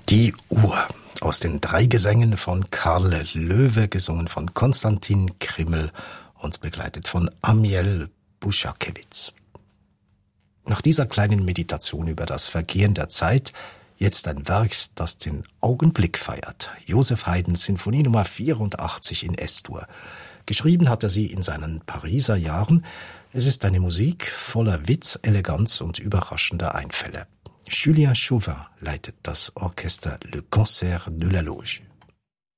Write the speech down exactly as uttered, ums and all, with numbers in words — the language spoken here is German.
Die Uhr aus den drei Gesängen von Karl Löwe, gesungen von Konstantin Krimmel und begleitet von Amiel Buschakewitz. Nach dieser kleinen Meditation über das Vergehen der Zeit jetzt ein Werk, das den Augenblick feiert. Joseph Haydns Sinfonie Nummer vierundachtzig in S-Dur. Geschrieben hat er sie in seinen Pariser Jahren. Es ist eine Musik voller Witz, Eleganz und überraschender Einfälle. Julien Chauvin leitet das Orchester Le Concert de la Loge.